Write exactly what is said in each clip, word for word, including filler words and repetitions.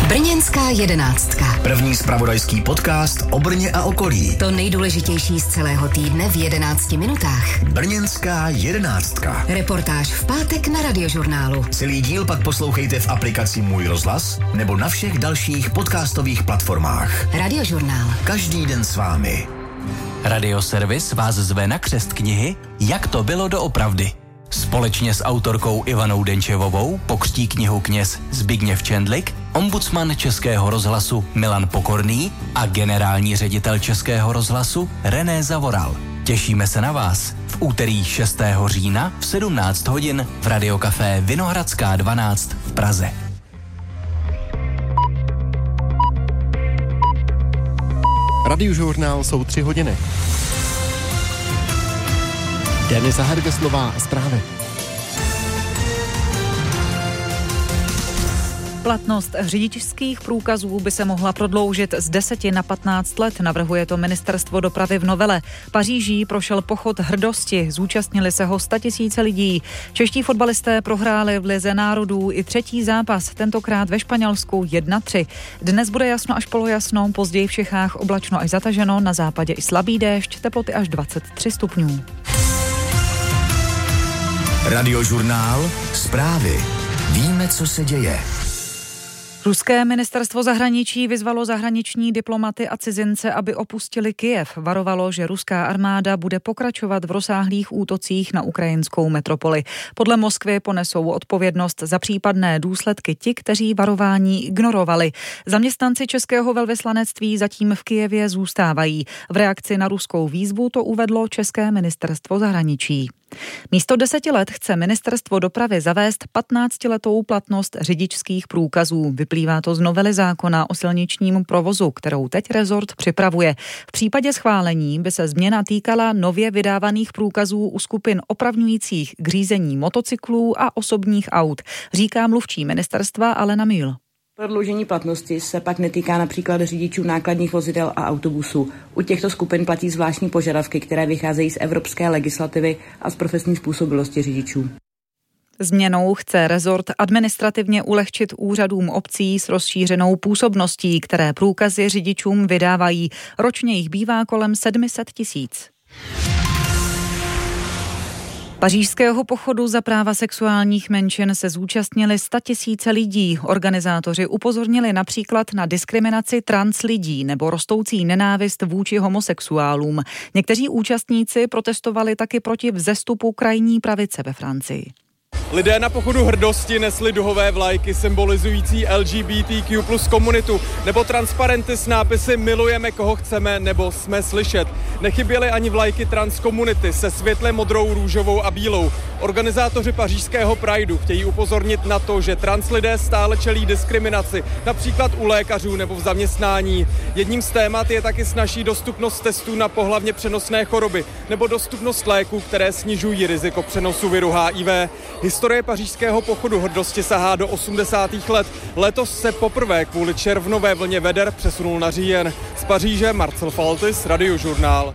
Brněnská jedenáctka. První zpravodajský podcast o Brně a okolí. To nejdůležitější z celého týdne v jedenácti minutách. Brněnská jedenáctka. Reportáž v pátek na Radiožurnálu. Celý díl pak poslouchejte v aplikaci Můj rozhlas nebo na všech dalších podcastových platformách. Radiožurnál. Každý den s vámi. Radioservis vás zve na křest knihy Jak to bylo doopravdy. Společně s autorkou Ivanou Denčevovou pokřtí knihu kněz Zbigněv Čendlik, ombudsman Českého rozhlasu Milan Pokorný a generální ředitel Českého rozhlasu René Zavoral. Těšíme se na vás v úterý šestého října v sedmnáct hodin v Radiokafé Vinohradská dvanáct v Praze. Radiožurnál jsou tři hodiny. Denisa Hergeslová, zprávy. Platnost řidičských průkazů by se mohla prodloužit z deseti na patnáct let, navrhuje to ministerstvo dopravy v novele. Paříží prošel pochod hrdosti, zúčastnili se ho statisíce lidí. Čeští fotbalisté prohráli v Lize národů i třetí zápas, tentokrát ve Španělsku jedna tři. Dnes bude jasno až polojasno, později v Čechách oblačno až zataženo, na západě i slabý déšť, teploty až dvacet tři stupňů. Radiožurnál, zprávy. Víme, co se děje. Ruské ministerstvo zahraničí vyzvalo zahraniční diplomaty a cizince, aby opustili Kyjev. Varovalo, že ruská armáda bude pokračovat v rozsáhlých útocích na ukrajinskou metropoli. Podle Moskvy ponesou odpovědnost za případné důsledky ti, kteří varování ignorovali. Zaměstnanci českého velvyslanectví zatím v Kyjevě zůstávají. V reakci na ruskou výzvu to uvedlo české ministerstvo zahraničí. Místo deseti let chce ministerstvo dopravy zavést patnáctiletou platnost řidičských průkazů. Vyplývá to z novely zákona o silničním provozu, kterou teď rezort připravuje. V případě schválení by se změna týkala nově vydávaných průkazů u skupin opravňujících k řízení motocyklů a osobních aut, říká mluvčí ministerstva Alena Mühl. Prodloužení platnosti se pak netýká například řidičů nákladních vozidel a autobusů. U těchto skupin platí zvláštní požadavky, které vycházejí z evropské legislativy a z profesní způsobilosti řidičů. Změnou chce rezort administrativně ulehčit úřadům obcí s rozšířenou působností, které průkazy řidičům vydávají. Ročně jich bývá kolem sedm set tisíc. Pařížského pochodu za práva sexuálních menšin se zúčastnili statisíce lidí. Organizátoři upozornili například na diskriminaci trans lidí nebo rostoucí nenávist vůči homosexuálům. Někteří účastníci protestovali taky proti vzestupu krajní pravice ve Francii. Lidé na pochodu hrdosti nesli duhové vlajky symbolizující L G B T Q plus komunitu nebo transparenty s nápisy Milujeme, koho chceme nebo Jsme slyšet. Nechyběly ani vlajky trans komunity se světle modrou, růžovou a bílou. Organizátoři pařížského Prideu chtějí upozornit na to, že trans lidé stále čelí diskriminaci, například u lékařů nebo v zaměstnání. Jedním z témat je taky snazší dostupnost testů na pohlavně přenosné choroby nebo dostupnost léků, které snižují riziko přenosu viru H I V. Historie pařížského pochodu hrdosti sahá do osmdesátých let. Letos se poprvé kvůli červnové vlně veder přesunul na říjen. Z Paříže Marcel Faltis, Radiožurnál.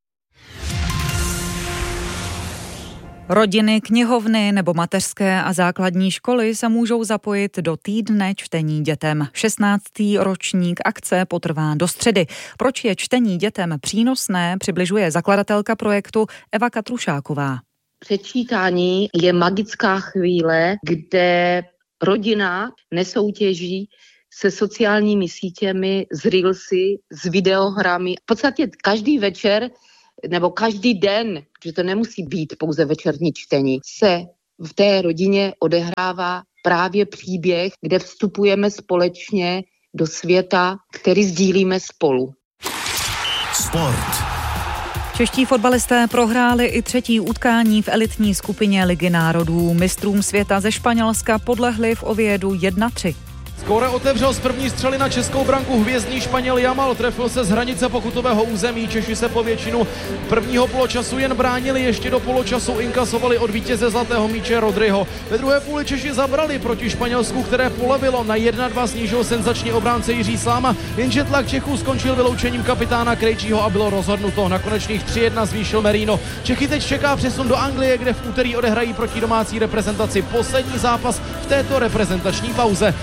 Rodiny, knihovny nebo mateřské a základní školy se můžou zapojit do týdne čtení dětem. šestnáctý ročník akce potrvá do středy. Proč je čtení dětem přínosné, přibližuje zakladatelka projektu Eva Katrušáková. Předčítání je magická chvíle, kde rodina nesoutěží se sociálními sítěmi, s reelsy, s videohrami. V podstatě každý večer nebo každý den, že to nemusí být pouze večerní čtení, se v té rodině odehrává právě příběh, kde vstupujeme společně do světa, který sdílíme spolu. Sport. Čeští fotbalisté prohráli i třetí utkání v elitní skupině Ligy národů. Mistrům světa ze Španělska podlehli v Oviedu jedna tři. Skóre otevřel z první střely na českou branku hvězdný Španěl Yamal, trefil se z hranice pokutového území, Češi se po většinu prvního poločasu jen bránili, ještě do poločasu inkasovali od vítěze zlatého míče Rodryho. Ve druhé půli Češi zabrali proti Španělsku, které polevilo, na jedna dva snížil senzační obránce Jiří Sláma, jenže tlak Čechů skončil vyloučením kapitána Krejčího a bylo rozhodnuto. Na konečných tři jedna zvýšil Merino. Čechy teď čeká přesun do Anglie, kde v úterý odehrají proti domácí reprezentaci poslední zápas v této reprezentační pauze. Z Oviedu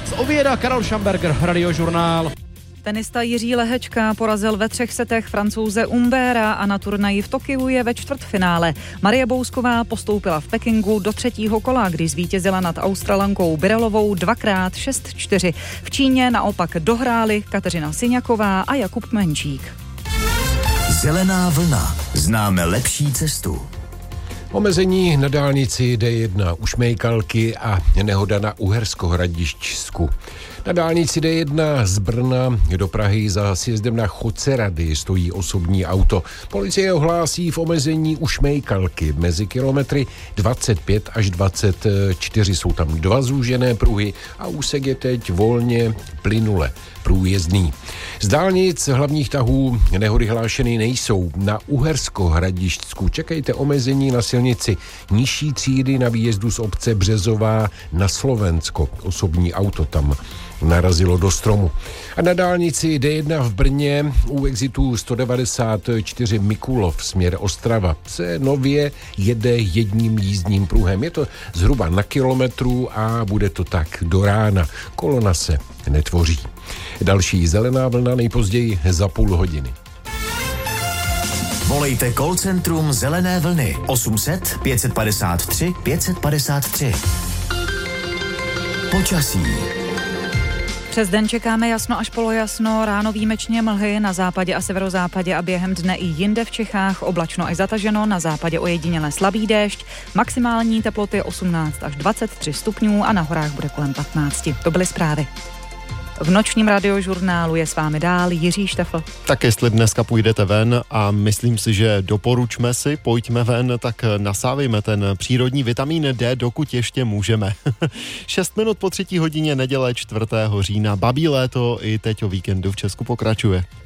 středa, Karel Šamberger, Radiožurnál. Tenista Jiří Lehečka porazil ve třech setech Francouze Humbera a na turnaji v Tokiu je ve čtvrtfinále. Marie Bousková postoupila v Pekingu do třetího kola, kdy zvítězila nad Australankou Birelovou dvakrát šest čtyři. V Číně naopak dohráli Kateřina Syňaková a Jakub Menčík. Zelená vlna. Známe lepší cestu. Omezení na dálnici D jedna u Šmejkalky a nehoda na Uhersko-Hradišťsku. Na dálnici D jedna z Brna do Prahy za sjezdem na Chocerady stojí osobní auto. Policie ohlásí v omezení u Šmejkalky mezi kilometry dvacet pět až dvacet čtyři. Jsou tam dva zúžené pruhy a úsek je teď volně plynule průjezdný. Z dálnic hlavních tahů nehody hlášeny nejsou. Na Uhersko-Hradišťsku čekejte omezení na silnici nižší třídy na výjezdu z obce Březová na Slovensko. Osobní auto tam narazilo do stromu. A na dálnici D jedna v Brně u exitu sto devadesát čtyři Mikulov směr Ostrava se nově jede jedním jízdním pruhem. Je to zhruba na kilometru a bude to tak do rána. Kolona se netvoří. Další zelená vlna nejpozději za půl hodiny. Volejte call centrum Zelené vlny osm set pět padesát tři pět padesát tři. Počasí. Přes den čekáme jasno až polojasno, ráno výjimečně mlhy na západě a severozápadě a během dne i jinde v Čechách oblačno až zataženo, na západě ojediněle slabý déšť, maximální teploty osmnáct až dvacet tři stupňů a na horách bude kolem patnáct. To byly zprávy. V nočním radiožurnálu je s vámi dál Jiří Štefl. Tak jestli dneska půjdete ven a myslím si, že doporučme si, pojďme ven, tak nasávejme ten přírodní vitamín D, dokud ještě můžeme. Šest minut po třetí hodině neděle čtvrtého října. Babí léto i teď o víkendu v Česku pokračuje.